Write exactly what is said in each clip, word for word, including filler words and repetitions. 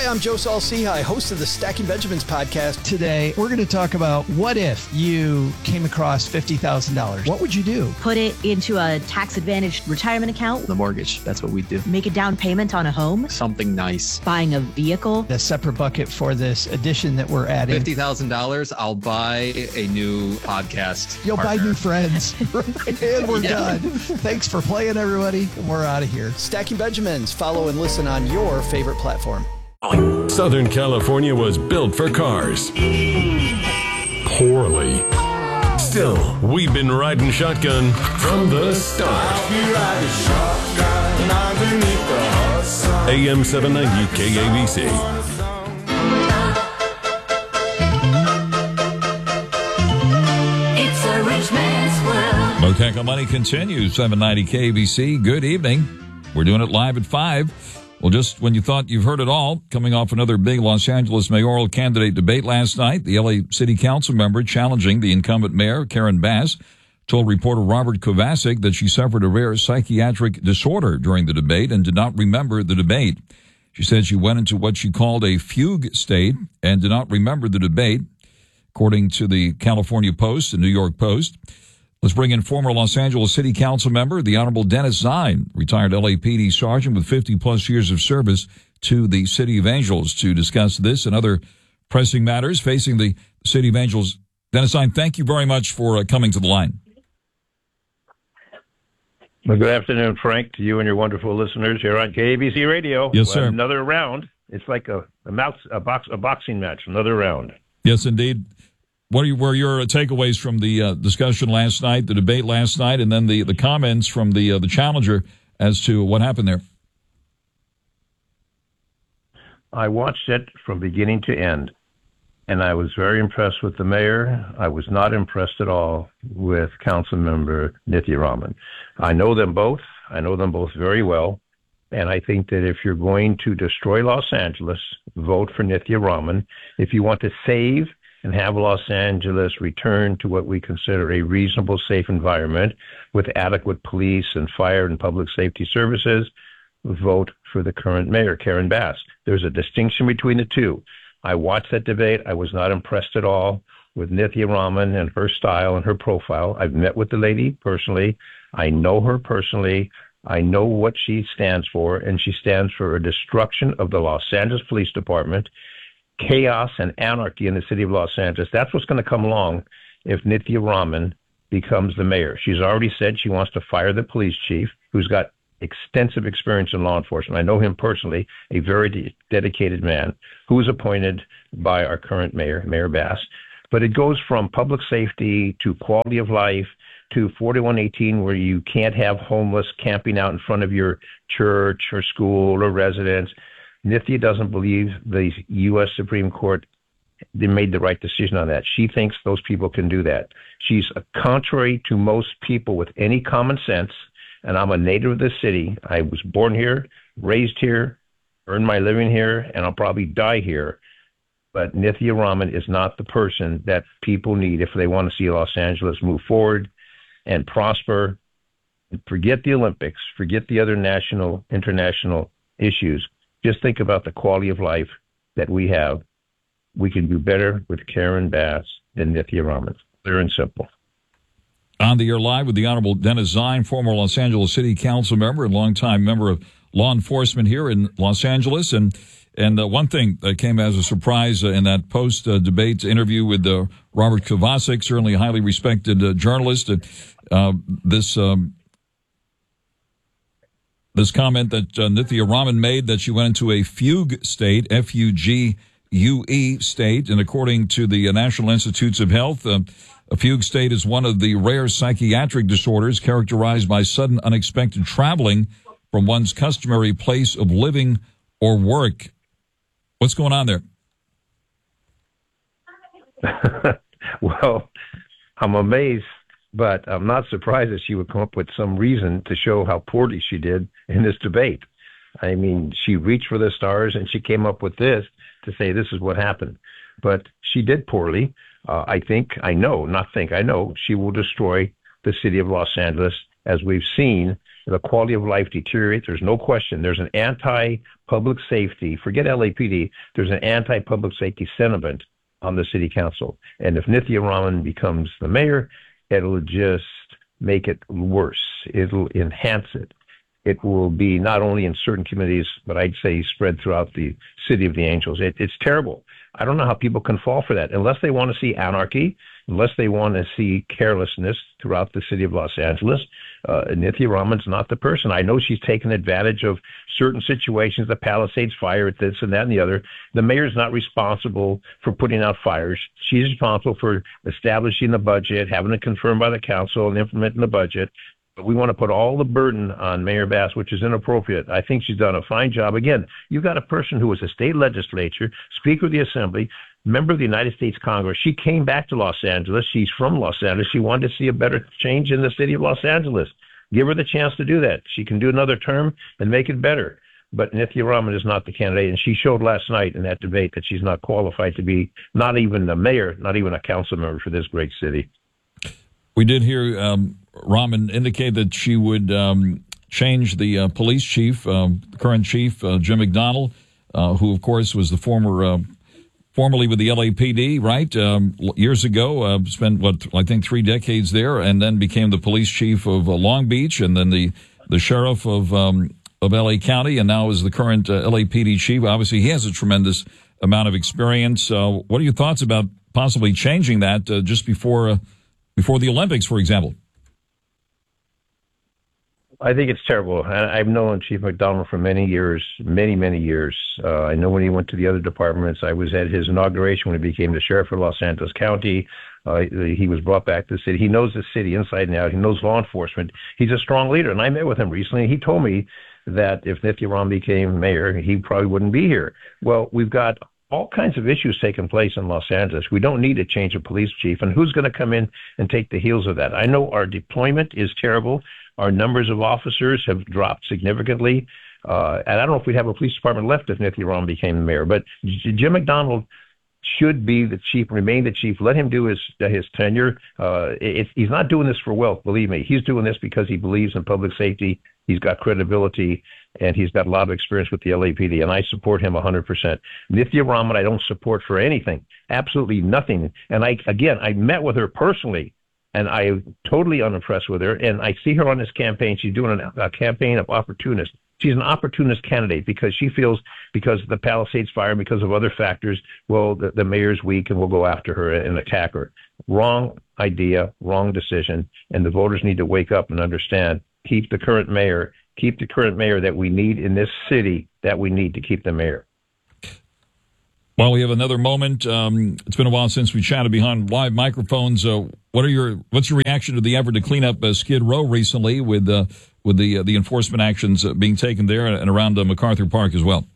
Hi, I'm Joe Saul-Sehy, host of the Stacking Benjamins podcast. Today, we're going to talk about what if you came across fifty thousand dollars? What would you do? Put it into a tax-advantaged retirement account. The mortgage, that's what we do. Make a down payment on a home. Something nice. Buying a vehicle. A separate bucket for this addition that we're adding. fifty thousand dollars, I'll buy a new podcast You'll partner. buy new friends. And we're Yeah. done. Thanks for playing, everybody. We're out of here. Stacking Benjamins. Follow and listen on your favorite platform. Southern California was built for cars. Poorly. Still, we've been riding shotgun from the start. A M seven ninety K A B C. It's a rich man's world. Mocaca Money continues, seven ninety K A B C. Good evening. We're doing it live at five. Well, just when you thought you've heard it all, coming off another big Los Angeles mayoral candidate debate last night, the L A City Council member challenging the incumbent mayor, Karen Bass, told reporter Robert Kovacic that she suffered a rare psychiatric disorder during the debate and did not remember the debate. She said she went into what she called a fugue state and did not remember the debate, according to the California Post and New York Post. Let's bring in former Los Angeles City Council member, the Honorable Dennis Zine, retired L A P D sergeant with fifty plus years of service to the City of Angels, to discuss this and other pressing matters facing the City of Angels. Dennis Zine, thank you very much for uh, coming to the line. Well, good afternoon, Frank, to you and your wonderful listeners here on K A B C Radio. Yes, sir. Another round. It's like a a, mouse, a, box, a boxing match. Another round. Yes, indeed. What are you, were your takeaways from the uh, discussion last night, the debate last night, and then the, the comments from the uh, the challenger as to what happened there? I watched it from beginning to end, and I was very impressed with the mayor. I was not impressed at all with Council Member Nithya Raman. I know them both. I know them both very well, and I think that if you're going to destroy Los Angeles, vote for Nithya Raman. If you want to save and have Los Angeles return to what we consider a reasonable, safe environment with adequate police and fire and public safety services, vote for the current mayor, Karen Bass. There's a distinction between the two. I watched that debate. I was not impressed at all with Nithya Raman and her style and her profile. I've met with the lady personally. I know her personally. I know what she stands for, and she stands for a destruction of the Los Angeles Police Department, chaos and anarchy in the city of Los Angeles. That's what's going to come along if Nithya Raman becomes the mayor. She's already said she wants to fire the police chief, who's got extensive experience in law enforcement. I know him personally, a very de- dedicated man who was appointed by our current mayor, Mayor Bass. But it goes from public safety to quality of life to forty-one eighteen, where you can't have homeless camping out in front of your church or school or residence. Nithya doesn't believe the U S Supreme Court they made the right decision on that. She thinks those people can do that. She's contrary to most people with any common sense, and I'm a native of this city. I was born here, raised here, earned my living here, and I'll probably die here. But Nithya Raman is not the person that people need if they want to see Los Angeles move forward and prosper. Forget the Olympics, forget the other national, international issues. Just think about the quality of life that we have. We can do better with Karen Bass than Nithya Raman. Clear and simple. On the air live with the Honorable Dennis Zine, former Los Angeles City Council member and longtime member of law enforcement here in Los Angeles. And and uh, one thing that came as a surprise uh, in that post-debate uh, interview with uh, Robert Kovacic, certainly a highly respected uh, journalist, uh, uh, this um, this comment that uh, Nithya Raman made that she went into a fugue state, F U G U E state, and according to the uh, National Institutes of Health, uh, a fugue state is one of the rare psychiatric disorders characterized by sudden unexpected traveling from one's customary place of living or work. What's going on there? Well, I'm amazed, but I'm not surprised that she would come up with some reason to show how poorly she did in this debate. I mean, she reached for the stars and she came up with this to say this is what happened. But she did poorly. Uh, I think, I know, not think, I know she will destroy the city of Los Angeles as we've seen the quality of life deteriorate. There's no question. There's an anti-public safety, forget L A P D, there's an anti-public safety sentiment on the city council. And if Nithya Raman becomes the mayor, it'll just make it worse. It'll enhance it. It will be not only in certain communities, but I'd say spread throughout the city of the Angels. It, it's terrible. I don't know how people can fall for that unless they want to see anarchy, unless they want to see carelessness throughout the city of Los Angeles. Uh, Nithya Raman's not the person. I know she's taken advantage of certain situations, the Palisades fire, this and that and the other. The mayor's not responsible for putting out fires. She's responsible for establishing the budget, having it confirmed by the council, and implementing the budget. But we want to put all the burden on Mayor Bass, which is inappropriate. I think she's done a fine job. Again, you've got a person who was a state legislature, Speaker of the Assembly, member of the United States Congress. She came back to Los Angeles. She's from Los Angeles. She wanted to see a better change in the city of Los Angeles. Give her the chance to do that. She can do another term and make it better. But Nithya Raman is not the candidate, and she showed last night in that debate that she's not qualified to be not even a mayor, not even a council member for this great city. We did hear um, Raman indicate that she would um, change the uh, police chief, um, the current chief, uh, Jim McDonnell, uh, who, of course, was the former, uh, formerly with the L A P D, right? Um, years ago, uh, spent, what, I think three decades there, and then became the police chief of uh, Long Beach, and then the, the sheriff of um, of L A County, and now is the current uh, L A P D chief. Obviously, he has a tremendous amount of experience. Uh, what are your thoughts about possibly changing that uh, just before uh, before the Olympics, for example? I think it's terrible. I've known Chief McDonnell for many years, many, many years. Uh, I know when he went to the other departments, I was at his inauguration when he became the sheriff of Los Angeles County. Uh, he was brought back to the city. He knows the city inside and out. He knows law enforcement. He's a strong leader. And I met with him recently. He told me that if Nithya Raman became mayor, he probably wouldn't be here. Well, we've got all kinds of issues taking place in Los Angeles. We don't need a change of police chief. And who's going to come in and take the heels of that? I know our deployment is terrible. Our numbers of officers have dropped significantly. Uh, and I don't know if we'd have a police department left if Nithya Raman became the mayor. But Jim McDonnell should be the chief, remain the chief. Let him do his his tenure. Uh, it, he's not doing this for wealth, believe me. He's doing this because he believes in public safety. He's got credibility, and he's got a lot of experience with the L A P D, and I support him one hundred percent. Nithya Raman, I don't support for anything, absolutely nothing. And I, again, I met with her personally, and I'm totally unimpressed with her. And I see her on this campaign. She's doing a, a campaign of opportunists. She's an opportunist candidate because she feels because of the Palisades fire, because of other factors, well, the, the mayor's weak and we'll go after her and attack her. Wrong idea, wrong decision, and the voters need to wake up and understand. Keep the current mayor, keep the current mayor that we need in this city, that we need to keep the mayor. Well, we have another moment. Um, it's been a while since we chatted behind live microphones. Uh, what are your what's your reaction to the effort to clean up uh, Skid Row recently, with uh, with the uh, the enforcement actions uh, being taken there and around uh, MacArthur Park as well?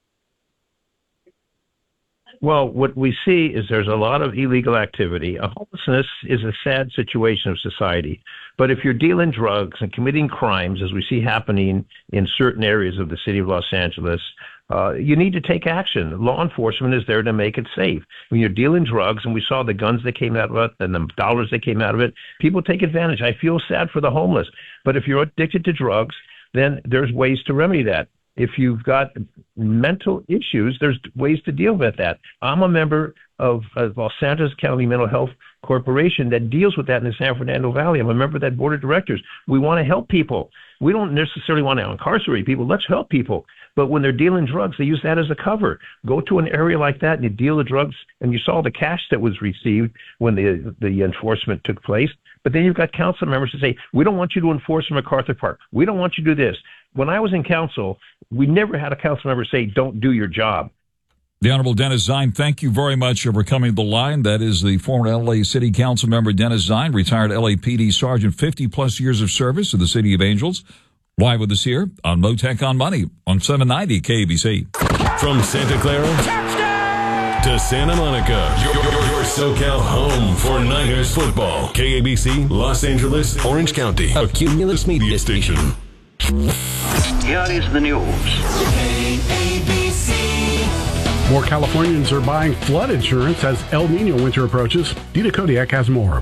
Well, what we see is there's a lot of illegal activity. Uh, homelessness is a sad situation of society. But if you're dealing drugs and committing crimes, as we see happening in certain areas of the city of Los Angeles, uh, you need to take action. Law enforcement is there to make it safe. When you're dealing drugs, and we saw the guns that came out of it and the dollars that came out of it, people take advantage. I feel sad for the homeless. But if you're addicted to drugs, then there's ways to remedy that. If you've got mental issues, there's ways to deal with that. I'm a member of uh, Los Angeles County Mental Health Corporation that deals with that in the San Fernando Valley. I'm a member of that board of directors. We want to help people. We don't necessarily want to incarcerate people. Let's help people. But when they're dealing drugs, they use that as a cover. Go to an area like that and you deal the drugs, and you saw the cash that was received when the the enforcement took place. But then you've got council members that say, we don't want you to enforce in MacArthur Park. We don't want you to do this. When I was in council, we never had a council member say, don't do your job. The Honorable Dennis Zine, thank you very much for coming to the line. That is the former L A City Council member Dennis Zine, retired L A P D Sergeant, fifty plus years of service to the City of Angels. Live with us here on Motec on Money on seven ninety K B C. From Santa Clara to Santa Monica, your, your, your SoCal home for Niners football. K A B C, Los Angeles, Orange County, a Cumulus media station. Here is the news. K A B C. More Californians are buying flood insurance as El Nino winter approaches. Dina Kodiak has more.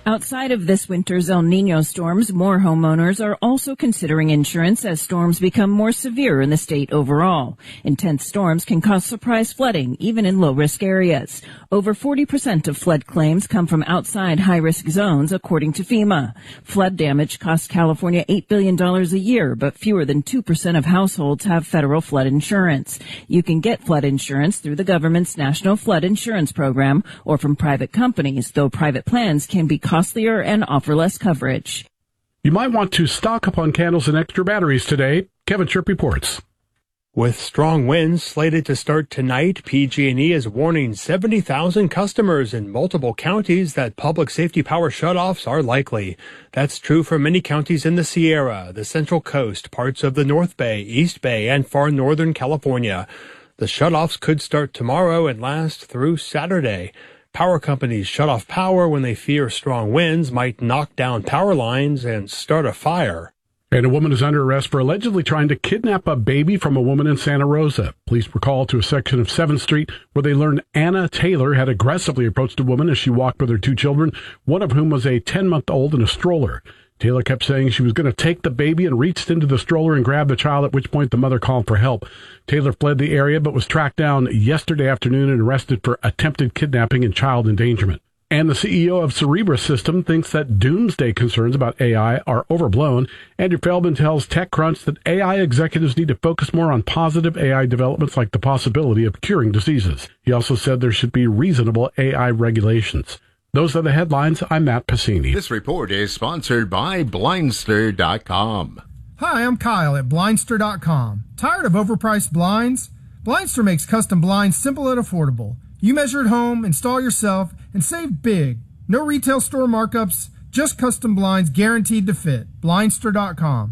Outside of this winter's El Niño storms, more homeowners are also considering insurance as storms become more severe in the state overall. Intense storms can cause surprise flooding, even in low-risk areas. Over forty percent of flood claims come from outside high-risk zones, according to FEMA. Flood damage costs California eight billion dollars a year, but fewer than two percent of households have federal flood insurance. You can get flood insurance through the government's National Flood Insurance Program or from private companies, though private plans can be costlier and offer less coverage. You might want to stock up on candles and extra batteries today. Kevin Chirp reports. With strong winds slated to start tonight, P G and E is warning seventy thousand customers in multiple counties that public safety power shutoffs are likely. That's true for many counties in the Sierra, the Central Coast, parts of the North Bay, East Bay, and far northern California. The shutoffs could start tomorrow and last through Saturday. Power companies shut off power when they fear strong winds might knock down power lines and start a fire. And a woman is under arrest for allegedly trying to kidnap a baby from a woman in Santa Rosa. Police were called to a section of seventh Street where they learned Anna Taylor had aggressively approached a woman as she walked with her two children, one of whom was a ten-month-old in a stroller. Taylor kept saying she was going to take the baby and reached into the stroller and grabbed the child, at which point the mother called for help. Taylor fled the area but was tracked down yesterday afternoon and arrested for attempted kidnapping and child endangerment. And the C E O of Cerebras System thinks that doomsday concerns about A I are overblown. Andrew Feldman tells TechCrunch that A I executives need to focus more on positive A I developments like the possibility of curing diseases. He also said there should be reasonable A I regulations. Those are the headlines. I'm Matt Pacini. This report is sponsored by Blindster dot com. Hi, I'm Kyle at Blindster dot com. Tired of overpriced blinds? Blindster makes custom blinds simple and affordable. You measure at home, install yourself, and save big. No retail store markups, just custom blinds guaranteed to fit. Blindster dot com.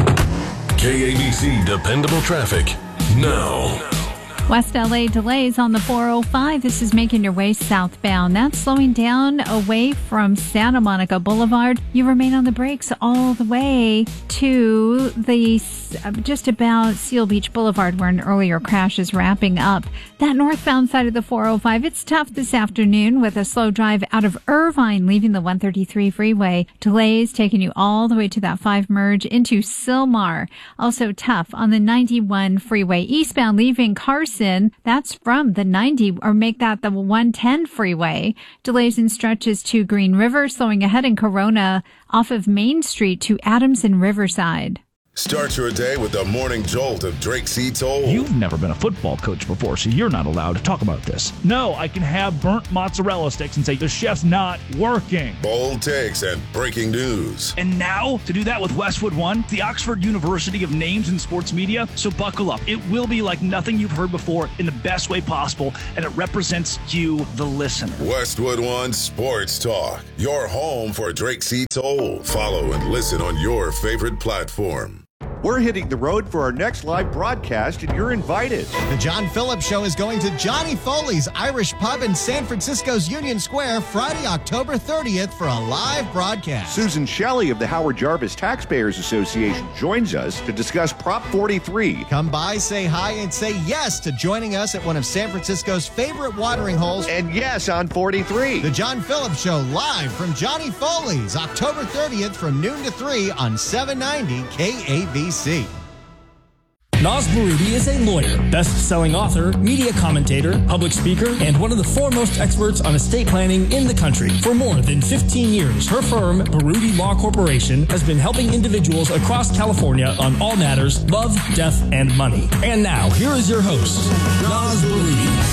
K A B C Dependable Traffic now. West L A delays on the four oh five. This is making your way southbound. That's slowing down away from Santa Monica Boulevard. You remain on the brakes all the way to the just about Seal Beach Boulevard, where an earlier crash is wrapping up. That northbound side of the four oh five, it's tough this afternoon with a slow drive out of Irvine, leaving the one thirty-three freeway. Delays taking you all the way to that five merge into Sylmar. Also tough on the ninety-one freeway eastbound, leaving Carson. That's from the ninety, or make that the one ten freeway. Delays in stretches to Green River, slowing ahead in Corona off of Main Street to Adams and Riverside. Start your day with the morning jolt of Drake C. Toll. You've never been a football coach before, so you're not allowed to talk about this. No, I can have burnt mozzarella sticks and say the chef's not working. Bold takes and breaking news. And now, to do that with Westwood One, the Oxford University of Names in Sports Media. So buckle up. It will be like nothing you've heard before in the best way possible, and it represents you, the listener. Westwood One Sports Talk, your home for Drake C. Toll. Follow and listen on your favorite platform. We're hitting the road for our next live broadcast, and you're invited. The John Phillips Show is going to Johnny Foley's Irish Pub in San Francisco's Union Square Friday, October thirtieth for a live broadcast. Susan Shelley of the Howard Jarvis Taxpayers Association joins us to discuss Prop forty-three. Come by, say hi, and say yes to joining us at one of San Francisco's favorite watering holes. And yes on forty-three. The John Phillips Show live from Johnny Foley's October thirtieth from noon to three on seven ninety K A B C. Naz Baroudi is a lawyer, best-selling author, media commentator, public speaker, and one of the foremost experts on estate planning in the country. For more than fifteen years, her firm, Baroudi Law Corporation, has been helping individuals across California on all matters, love, death, and money. And now, here is your host, Naz Baroudi.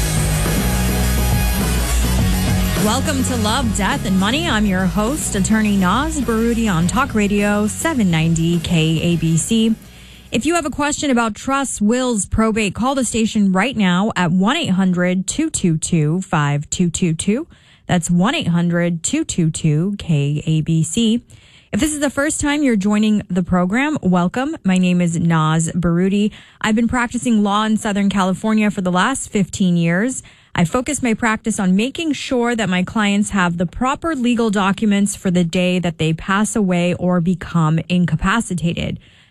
Welcome to Love, Death, and Money. I'm your host, attorney Naz Baroudi on Talk Radio seven ninety K A B C. If you have a question about trusts, wills, probate, call the station right now at one eight hundred two two two five two two two. That's one eight hundred two two two K A B C. If this is the first time you're joining the program, welcome. My name is Naz Baroudi. I've been practicing law in Southern California for the last fifteen years. I focus my practice on making sure that my clients have the proper legal documents for the day that they pass away or become incapacitated.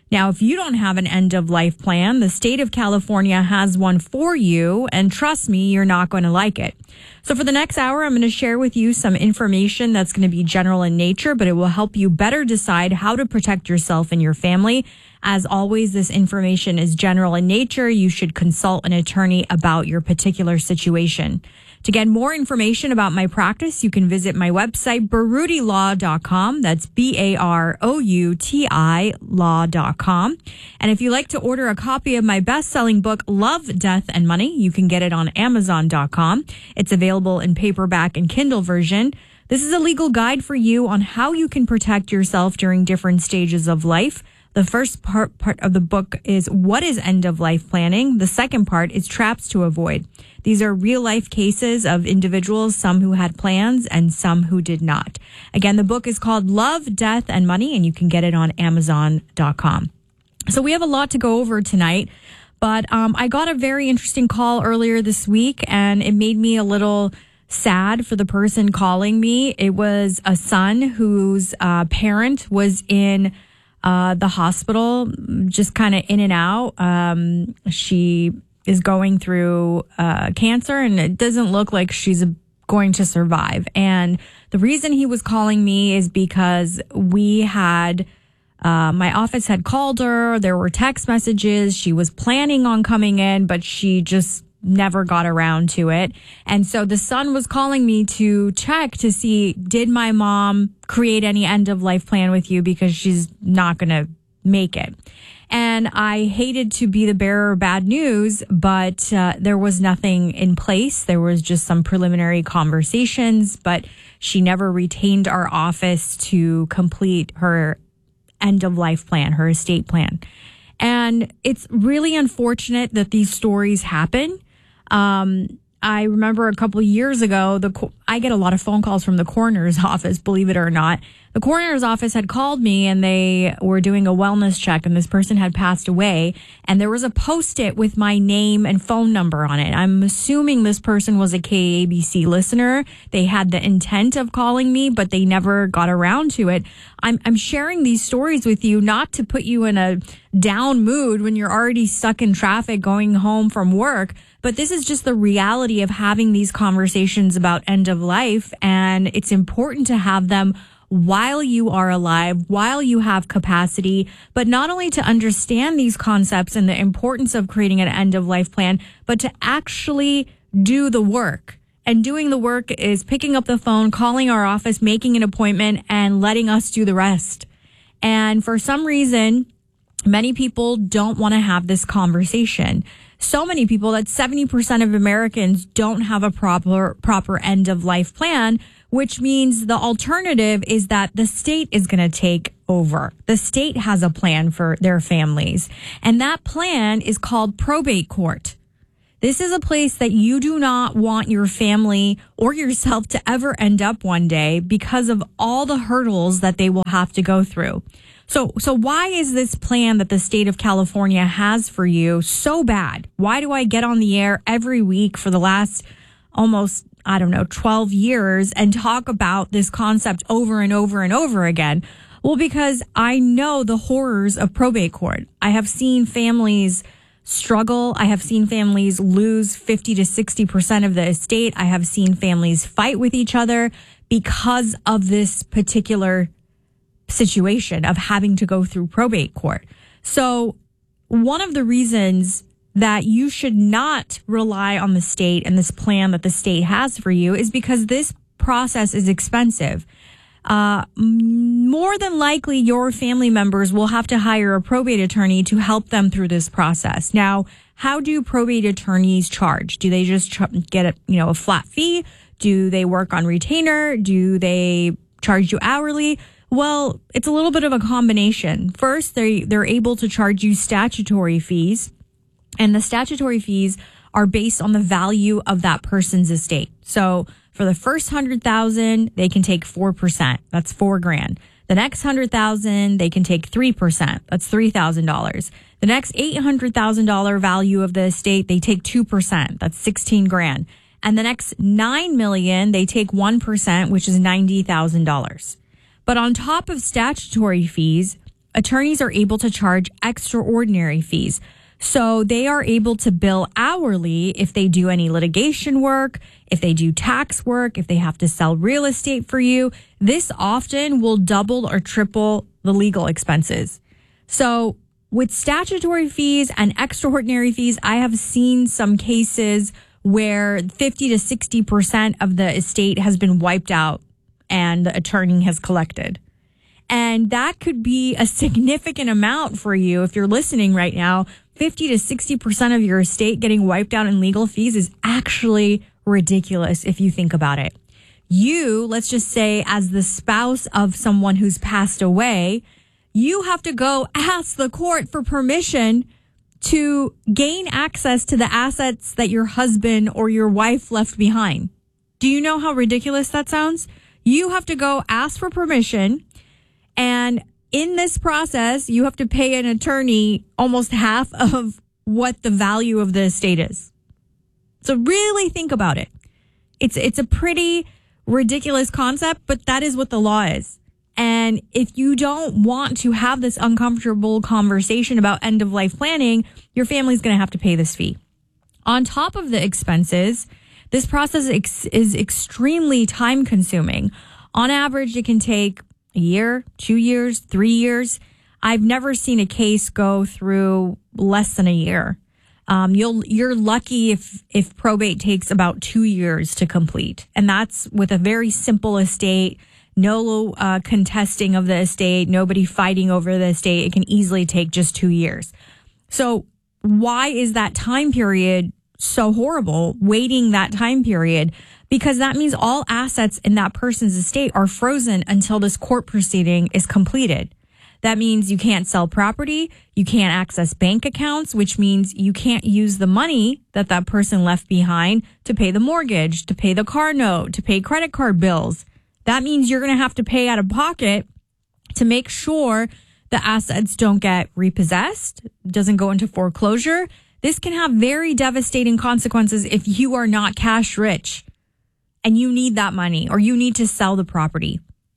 Now, if you don't have an end-of-life plan, the state of California has one for you, and trust me, you're not going to like it. So for the next hour, I'm going to share with you some information that's going to be general in nature, but it will help you better decide how to protect yourself and your family. As always, this information is general in nature. You should consult an attorney about your particular situation. To get more information about my practice, you can visit my website, baruti law dot com. That's B A R O U T I law dot com. And if you'd like to order a copy of my best-selling book, Love, Death, and Money, you can get it on amazon dot com. It's available in paperback and Kindle version. This is a legal guide for you on how you can protect yourself during different stages of life. The first part, part of the book is what is end-of-life planning. The second part is traps to avoid. These are real-life cases of individuals, some who had plans and some who did not. Again, the book is called Love, Death, and Money, and you can get it on amazon dot com. So we have a lot to go over tonight, but um, I got a very interesting call earlier this week, and it made me a little sad for the person calling me. It was a son whose uh, parent was in Uh, the hospital, just kind of in and out. Um, she is going through uh, cancer, and it doesn't look like she's going to survive. And the reason he was calling me is because we had, uh, my office had called her. There were text messages. She was planning on coming in, but she just never got around to it. And so the son was calling me to check to see, did my mom create any end of life plan with you, because she's not going to make it. And I hated to be the bearer of bad news, but uh, there was nothing in place. There was just some preliminary conversations, but she never retained our office to complete her end of life plan, her estate plan. And it's really unfortunate that these stories happen. Um, I remember a couple of years ago, the I get a lot of phone calls from the coroner's office, believe it or not. The coroner's office had called me, and they were doing a wellness check, and this person had passed away, and there was a Post-it with my name and phone number on it. I'm assuming this person was a K A B C listener. They had the intent of calling me, but they never got around to it. I'm, I'm sharing these stories with you not to put you in a down mood when you're already stuck in traffic going home from work, but this is just the reality of having these conversations about end of life, and it's important to have them while you are alive, while you have capacity, but not only to understand these concepts and the importance of creating an end of life plan, but to actually do the work. And doing the work is picking up the phone, calling our office, making an appointment, and letting us do the rest. And for some reason, many people don't want to have this conversation. So many people that seventy percent of Americans don't have a proper, proper end of life plan, which means the alternative is that the state is going to take over. The state has a plan for their families, and that plan is called probate court. This is a place that you do not want your family or yourself to ever end up one day because of all the hurdles that they will have to go through. So, so why is this plan that the state of California has for you so bad? Why do I get on the air every week for the last almost, I don't know, twelve years and talk about this concept over and over and over again? Well, because I know the horrors of probate court. I have seen families struggle. I have seen families lose fifty to sixty percent of the estate. I have seen families fight with each other because of this particular situation of having to go through probate court. So one of the reasons that you should not rely on the state and this plan that the state has for you is because this process is expensive. Uh, more than likely, your family members will have to hire a probate attorney to help them through this process. Now, how do probate attorneys charge? Do they just ch- get a, you know, a flat fee? Do they work on retainer? Do they charge you hourly? Well, it's a little bit of a combination. First, they, they're able to charge you statutory fees, and the statutory fees are based on the value of that person's estate. So for the first one hundred thousand dollars, they can take four percent. That's four grand. The next one hundred thousand dollars, they can take three percent. That's three thousand dollars. The next eight hundred thousand dollars value of the estate, they take two percent. That's sixteen grand. And the next nine million dollars, they take one percent, which is ninety thousand dollars. But on top of statutory fees, attorneys are able to charge extraordinary fees. So they are able to bill hourly if they do any litigation work, if they do tax work, if they have to sell real estate for you. This often will double or triple the legal expenses. So with statutory fees and extraordinary fees, I have seen some cases where fifty to sixty percent of the estate has been wiped out and the attorney has collected. And that could be a significant amount for you if you're listening right now. fifty to sixty percent of your estate getting wiped out in legal fees is actually ridiculous if you think about it. You, let's just say as the spouse of someone who's passed away, you have to go ask the court for permission to gain access to the assets that your husband or your wife left behind. Do you know how ridiculous that sounds? You have to go ask for permission, and in this process, you have to pay an attorney almost half of what the value of the estate is. So really think about it. It's it's a pretty ridiculous concept, but that is what the law is. And if you don't want to have this uncomfortable conversation about end-of-life planning, your family's going to have to pay this fee. On top of the expenses, this process ex- is extremely time-consuming. On average, it can take a year, two years, three years. I've never seen a case go through less than a year. Um, you'll, you're lucky if, if probate takes about two years to complete. And that's with a very simple estate, no uh, contesting of the estate, nobody fighting over the estate. It can easily take just two years. So why is that time period so horrible, waiting that time period? Because that means all assets in that person's estate are frozen until this court proceeding is completed. That means you can't sell property, you can't access bank accounts, which means you can't use the money that that person left behind to pay the mortgage, to pay the car note, to pay credit card bills. That means you're going to have to pay out of pocket to make sure the assets don't get repossessed, doesn't go into foreclosure. This can have very devastating consequences if you are not cash rich and you need that money or you need to sell the property.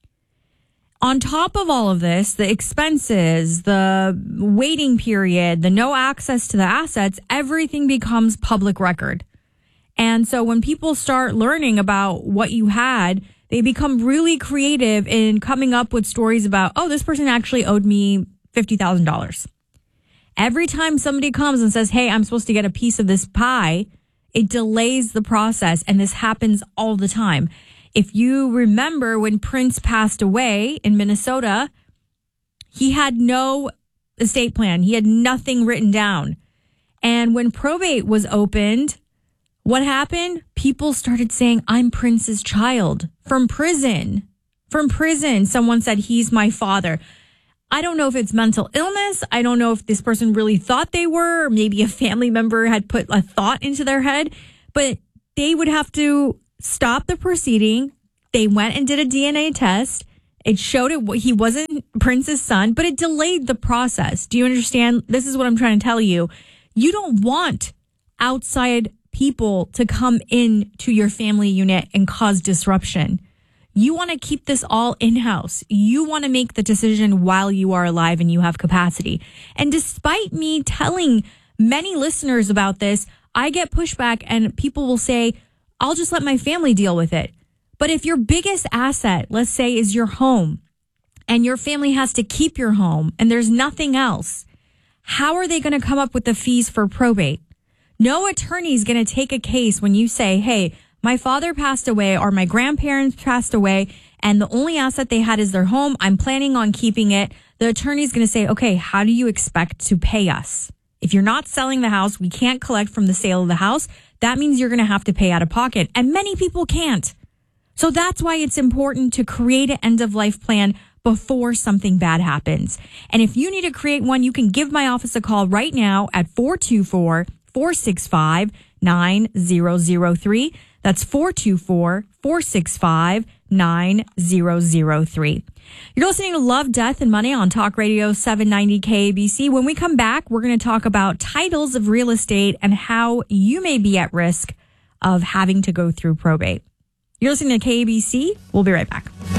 On top of all of this, the expenses, the waiting period, the no access to the assets, everything becomes public record. And so when people start learning about what you had, they become really creative in coming up with stories about, oh, this person actually owed me fifty thousand dollars. Every time somebody comes and says, hey, I'm supposed to get a piece of this pie, it delays the process. And this happens all the time. If you remember when Prince passed away in Minnesota, he had no estate plan. He had nothing written down. And when probate was opened, what happened? People started saying, I'm Prince's child from prison. From prison, someone said, he's my father. I don't know if it's mental illness. I don't know if this person really thought they were, or maybe a family member had put a thought into their head, but they would have to stop the proceeding. They went and did a D N A test. It showed it he wasn't Prince's son, but it delayed the process. Do you understand? This is what I'm trying to tell you. You don't want outside people to come in to your family unit and cause disruption. You want to keep this all in-house. You want to make the decision while you are alive and you have capacity. And despite me telling many listeners about this, I get pushback and people will say, I'll just let my family deal with it. But if your biggest asset, let's say, is your home and your family has to keep your home and there's nothing else, how are they going to come up with the fees for probate? No attorney is going to take a case when you say, hey, my father passed away or my grandparents passed away and the only asset they had is their home. I'm planning on keeping it. The attorney is going to say, okay, how do you expect to pay us? If you're not selling the house, we can't collect from the sale of the house. That means you're going to have to pay out of pocket. And many people can't. So that's why it's important to create an end-of-life plan before something bad happens. And if you need to create one, you can give my office a call right now at four two four, four six five, nine zero zero three. That's four two four, four six five, nine zero zero three. You're listening to Love, Death, and Money on Talk Radio seven ninety K A B C. When we come back, we're going to talk about titles of real estate and how you may be at risk of having to go through probate. You're listening to K A B C. We'll be right back.